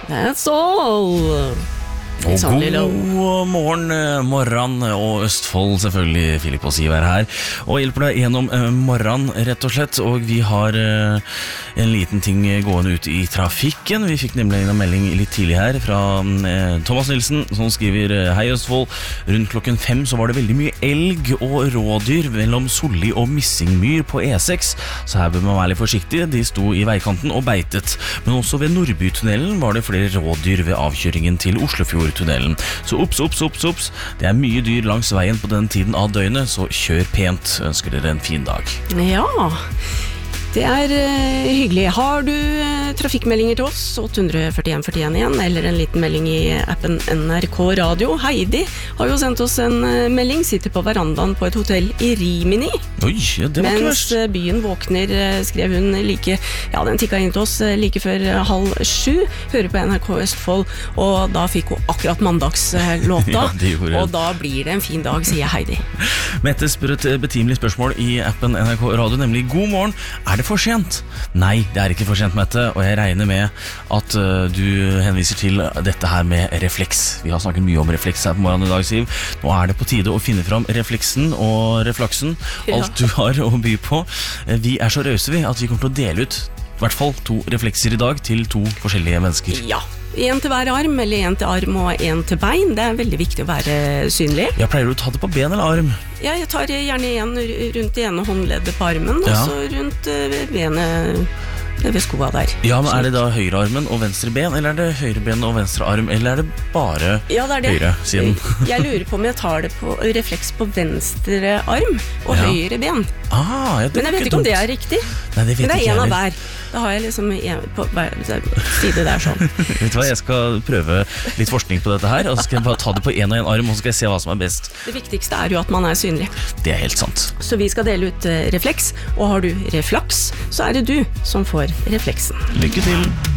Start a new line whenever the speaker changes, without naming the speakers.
That's all.
Og god morgen og Østfold, selvfølgelig. Filip og Siv her og hjelper deg gjennom morgen, rett og slett. Og vi har en liten ting gående ut i trafikken. Vi fikk nemlig en melding litt tidlig her fra Thomas Nilsen, som skriver: Hei Østfold, rundt klokken 5 så var det veldig mye elg og rådyr mellom Solli og Missingmyr på E6, så her bør man være litt forsiktig. De sto i veikanten og beitet. Men også ved Nordbytunnelen var det flere rådyr ved avkjøringen til Oslofjordtunnelen. Så ops. Det er mye dyr langs veien på den tiden av døgnet, så kjør pent. Ønsker dere en fin dag.
Ja, det er hyggelig. Har du trafikkmeldinger til oss, 841 igjen, eller en liten melding i appen NRK Radio. Heidi har jo sendt oss en melding, sitter på verandaen på et hotell i Rimini.
Oi, ja, det var ikke verst.
Mens byen våkner, skrev hun den tikket inn til oss like før 6:30, hører på NRK Østfold, og da fikk hun akkurat mandagslåta,
ja,
og da blir det en fin dag, sier Heidi.
Mette spør et betimelig spørsmål i appen NRK Radio, nemlig: God morgen, er det for sent? Nei, det er ikke for sent, Mette, og jeg regner med at du henviser til dette her med refleks. Vi har snakket mye om refleks her på morgenen i dag, Siv. Nå er det på tide å finne fram refleksen og reflaksen, alt du har å by på. Vi er så røse at vi kommer til å dele ut i hvert fall 2 reflekser i dag til 2 forskjellige mennesker.
Ja, en til hver arm, eller en til arm og en til bein. Det er veldig viktig å være synlig.
Ja, pleier du å ta det på ben eller arm?
Ja, jeg tar gjerne en rundt det ene håndleddet på armen, og så rundt benet ved skoa der.
Ja, men er det da høyre armen og venstre ben, eller er det høyre ben og venstre arm, eller er det bare høyre siden?
Jeg lurer på om jeg tar det på refleks på venstre arm og høyre ben.
Ja,
men jeg vet ikke om det er riktig.
Nei, det vet
men det
er
en av hver. Da har jeg liksom en på hver side der sånn.
Vet du hva, jeg skal prøve litt forskning på dette her, og så skal jeg bare ta det på en og en arm, og så skal jeg se hva som er best.
Det viktigste er jo at man er synlig.
Det er helt sant.
Så vi skal dele ut refleks, og har du reflaks, så er det du som får refleksen.
Lykke til!